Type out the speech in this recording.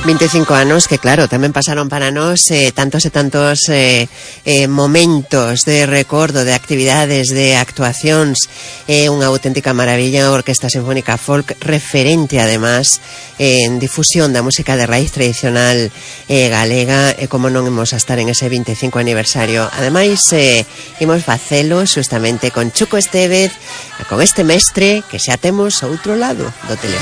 25 anos que, claro, tamén pasaron para nós tantos e tantos momentos de recordo, de actividades, de actuacións. É unha auténtica maravilla a Orquesta Sinfónica Folk, referente, además, en difusión da música de raíz tradicional galega, e como non imos a estar en ese 25 aniversario. Ademais, imos facelo xustamente con Chuco Estévez, con este mestre que xa temos ao outro lado do teléfono.